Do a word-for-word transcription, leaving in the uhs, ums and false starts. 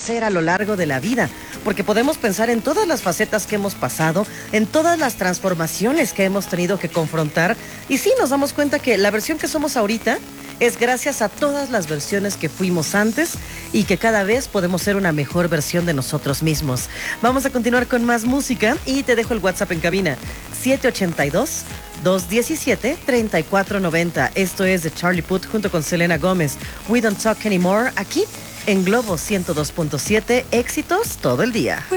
hacer a lo largo de la vida, porque podemos pensar en todas las facetas que hemos pasado, en todas las transformaciones que hemos tenido que confrontar, y sí nos damos cuenta que la versión que somos ahorita es gracias a todas las versiones que fuimos antes y que cada vez podemos ser una mejor versión de nosotros mismos. Vamos a continuar con más música y te dejo el WhatsApp en cabina, siete ocho dos, dos uno siete, tres cuatro nueve cero. Esto es de Charlie Puth junto con Selena Gómez. We Don't Talk Anymore, aquí en Globo ciento dos punto siete, éxitos todo el día.